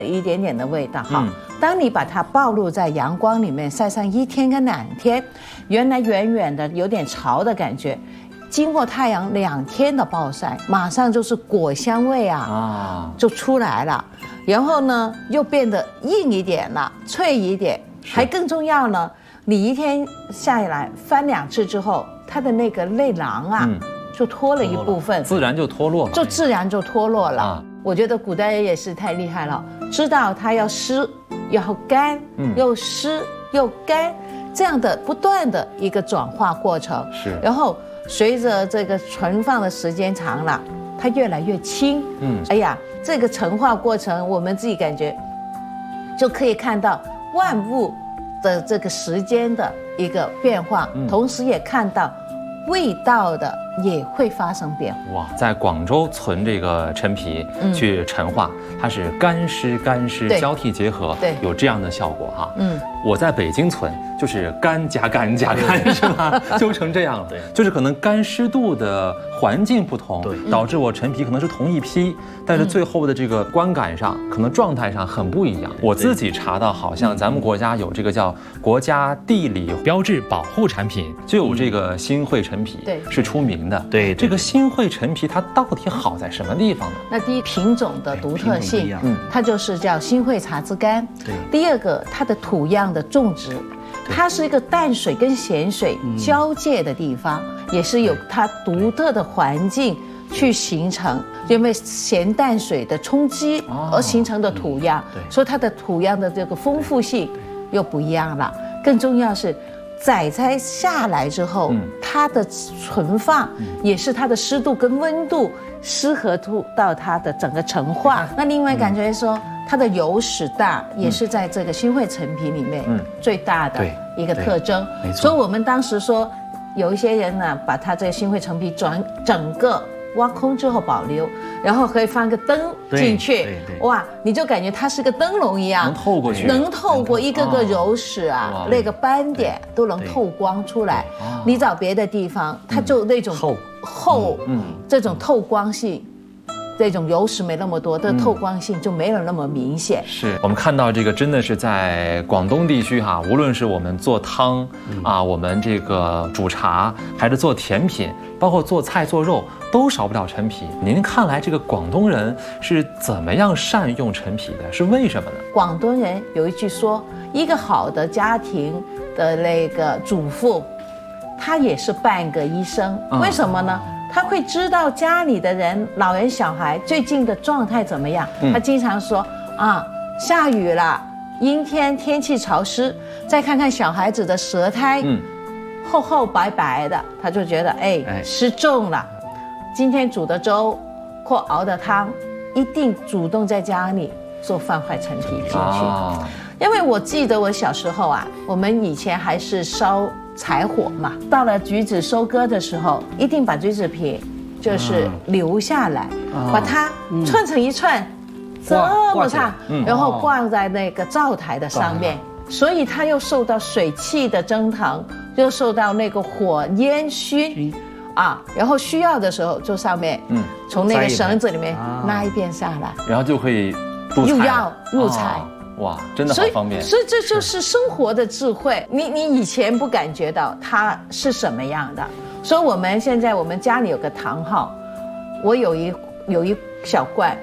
一点点的味道哈。当你把它暴露在阳光里面晒上1天跟2天，原来远远的有点潮的感觉，经过太阳2天的暴晒，马上就是果香味就出来了。然后呢，又变得硬一点了，脆一点，还更重要呢。你1天下来翻2次之后，它的那个内囊就脱了一部分， 自然就脱落了， 就自然就脱落了。我觉得古代人也是太厉害了，知道它要湿要干，又湿又干，这样的不断的一个转化过程。 是， 然后随着这个存放的时间长了，它越来越轻。哎呀，这个陈化过程，我们自己感觉就可以看到万物的这个时间的一个变化，同时也看到味道的也会发生变化。 哇，在广州存这个陈皮去陈化，它是干湿交替结合， 对， 有这样的效果哈。我在北京存就是干加干加干，是吧？就成这样了。对，就是可能干湿度的环境不同，导致我陈皮可能是同一批，但是最后的这个观感上，可能状态上很不一样。我自己查到，好像咱们国家有这个叫国家地理标志保护产品，就有这个新会陈皮， 对， 是出名的。 对， 这个新会陈皮它到底好在什么地方呢？ 那第一，品种的独特性，它就是叫新会茶枝干。 对， 第二个，它的土样的种植，它是一个淡水跟咸水交界的地方，也是有它独特的环境去形成，因为咸淡水的冲击而形成的土样，所以它的土样的这个丰富性又不一样了。更重要是，采摘下来之后，它的存放也是它的湿度跟温度适合到它的整个陈化。那另外感觉说，它的油史大，也是在这个新会陈皮里面最大的一个特征。所以我们当时说，有一些人呢，把它这个新会陈皮整个挖空之后保留，然后可以放个灯进去，哇，你就感觉它是个灯笼一样， 能透过去， 能透过一个个油史那个斑点都能透光出来。你找别的地方，它就那种厚，这种透光性。这种油史没那么多，的透光性就没有那么明显。 是我们看到这个真的是在广东地区哈，无论是我们做汤我们这个煮茶，还是做甜品，包括做菜做肉，都少不了陈皮。您看来这个广东人是怎么样善用陈皮的？是为什么呢？ 广东人有一句说，一个好的家庭的那个主妇，她也是半个医生。为什么呢？他会知道家里的人，老人小孩最近的状态怎么样。他经常说下雨了，阴天，天气潮湿，再看看小孩子的舌苔，厚厚白白的，他就觉得湿重了。今天煮的粥或熬的汤，一定主动在家里做放块陈皮进去。因为我记得我小时候我们以前还是烧柴火嘛，到了橘子收割的时候，一定把橘子皮就是留下来，把它串成一串这么长，然后挂在那个灶台的上面，所以它又受到水汽的蒸腾，又受到那个火烟熏然后需要的时候就上面从那个绳子里面拉一遍下来， 然后就可以又要入菜。 哇，真的好方便。 所以这就是生活的智慧，你以前不感觉到它是什么样的。所以我们现在我们家里有个堂号，我有一小罐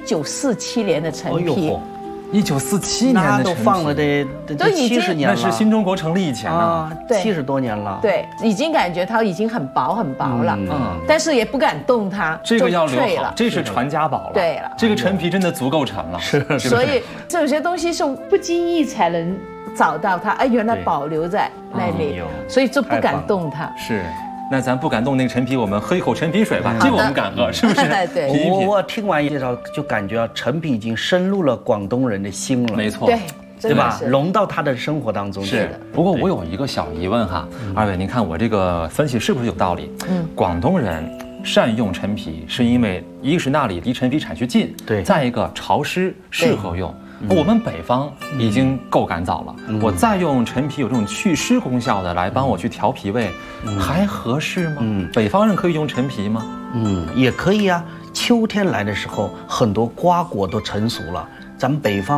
1947年的陈皮。 1947年的陈皮， 那都放了这70年了， 那是新中国成立以前 70多年了。 对，已经感觉它已经很薄了，但是也不敢动它， 这个要留好，这是传家宝了。 对了， 这个陈皮真的足够沉了。是， 所以这有些东西是不经意才能找到它，原来保留在那里，所以就不敢动它。 是。那咱不敢动那个陈皮，我们喝一口陈皮水吧，这个我们敢喝，是不是？ 对， 我听完介绍就感觉陈皮已经深入了广东人的心了， 没错， 对吧？融到他的生活当中去了。 不过我有一个小疑问哈，二位，您看我这个分析是不是有道理？广东人善用陈皮，是因为一个是那里离陈皮产区近，再一个潮湿适合用。我们北方已经够干燥了，我再用陈皮有这种祛湿功效的来帮我去调脾胃，还合适吗？北方人可以用陈皮吗？ 也可以啊。秋天来的时候，很多瓜果都成熟了，咱们北方